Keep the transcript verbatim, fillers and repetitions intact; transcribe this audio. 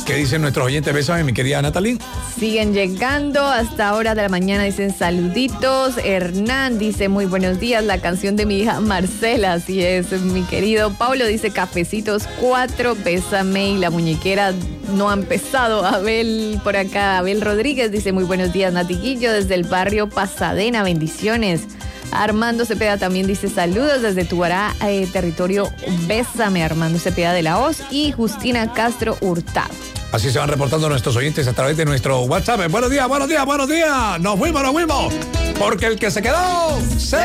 ¿Qué dicen nuestros oyentes? Bésame, mi querida Natalie. Siguen llegando hasta hora de la mañana, dicen saluditos. Hernán dice muy buenos días, la canción de mi hija Marcela, así es, mi querido. Pablo dice cafecitos cuatro, bésame, y la muñequera no ha empezado. Abel por acá, Abel Rodríguez dice muy buenos días, Natiguillo, desde el barrio Pasadena, bendiciones. Armando Cepeda también dice saludos desde Tubará, eh, territorio Bésame, Armando Cepeda de la Hoz, y Justina Castro Hurtado. Así se van reportando nuestros oyentes a través de nuestro WhatsApp. Buenos días, buenos días, buenos días. Nos fuimos, nos fuimos. Porque el que se quedó, se